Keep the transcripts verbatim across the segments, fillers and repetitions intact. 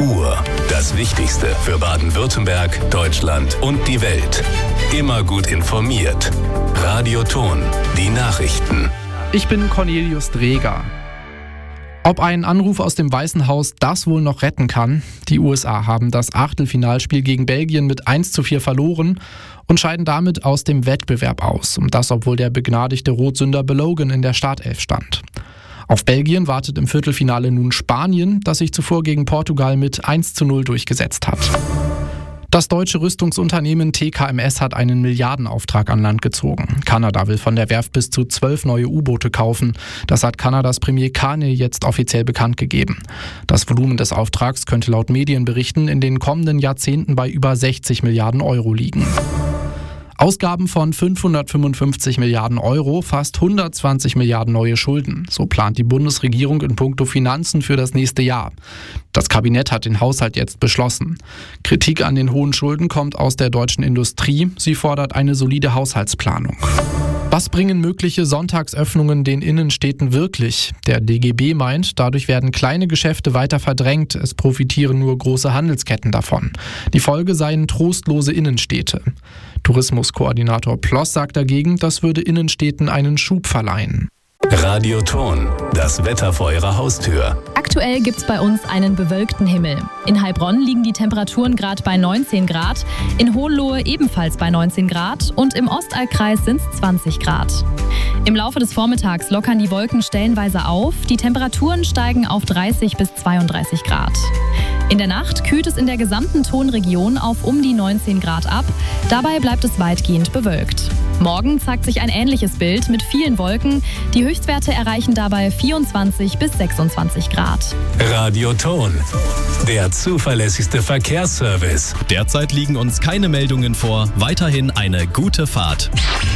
Uhr. Das Wichtigste für Baden-Württemberg, Deutschland und die Welt. Immer gut informiert. Radio Ton, die Nachrichten. Ich bin Cornelius Dreger. Ob ein Anruf aus dem Weißen Haus das wohl noch retten kann? Die U S A haben das Achtelfinalspiel gegen Belgien mit eins zu vier verloren und scheiden damit aus dem Wettbewerb aus. Und das, obwohl der begnadigte Rotsünder Belogan in der Startelf stand. Auf Belgien wartet im Viertelfinale nun Spanien, das sich zuvor gegen Portugal mit eins zu null durchgesetzt hat. Das deutsche Rüstungsunternehmen T K M S hat einen Milliardenauftrag an Land gezogen. Kanada will von der Werft bis zu zwölf neue U-Boote kaufen. Das hat Kanadas Premier Carney jetzt offiziell bekannt gegeben. Das Volumen des Auftrags könnte laut Medienberichten in den kommenden Jahrzehnten bei über sechzig Milliarden Euro liegen. Ausgaben von fünfhundertfünfundfünfzig Milliarden Euro, fast hundertzwanzig Milliarden neue Schulden. So plant die Bundesregierung in puncto Finanzen für das nächste Jahr. Das Kabinett hat den Haushalt jetzt beschlossen. Kritik an den hohen Schulden kommt aus der deutschen Industrie. Sie fordert eine solide Haushaltsplanung. Was bringen mögliche Sonntagsöffnungen den Innenstädten wirklich? Der D G B meint, dadurch werden kleine Geschäfte weiter verdrängt. Es profitieren nur große Handelsketten davon. Die Folge seien trostlose Innenstädte. Tourismuskoordinator Ploss sagt dagegen, das würde Innenstädten einen Schub verleihen. Radio Ton, das Wetter vor Ihrer Haustür. Aktuell gibt's bei uns einen bewölkten Himmel. In Heilbronn liegen die Temperaturen gerade bei neunzehn Grad, in Hohenlohe ebenfalls bei neunzehn Grad und im Ostallkreis sind's zwanzig Grad. Im Laufe des Vormittags lockern die Wolken stellenweise auf, die Temperaturen steigen auf dreißig bis zweiunddreißig Grad. In der Nacht kühlt es in der gesamten Tonregion auf um die neunzehn Grad ab, dabei bleibt es weitgehend bewölkt. Morgen zeigt sich ein ähnliches Bild mit vielen Wolken. Die Höchstwerte erreichen dabei vierundzwanzig bis sechsundzwanzig Grad. Radio Ton, der zuverlässigste Verkehrsservice. Derzeit liegen uns keine Meldungen vor. Weiterhin eine gute Fahrt.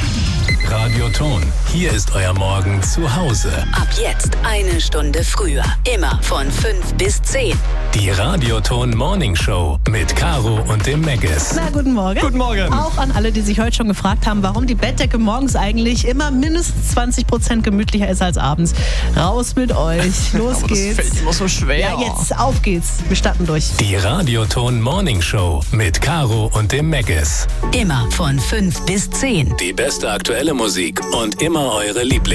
Radio Ton, hier ist euer Morgen zu Hause. Ab jetzt eine Stunde früher. Immer von fünf bis zehn. Die Radio Ton Morning Show mit Caro und dem Meggis. Na, guten Morgen. Guten Morgen. Auch an alle, die sich heute schon gefragt haben, warum die Bettdecke morgens eigentlich immer mindestens zwanzig Prozent gemütlicher ist als abends. Raus mit euch. Los Aber geht's. Das fällt immer so schwer. Ja, jetzt auf geht's. Wir starten durch. Die Radio Ton Morning Show mit Caro und dem Meggis. Immer von fünf bis zehn. Die beste aktuelle Musik und immer eure Lieblings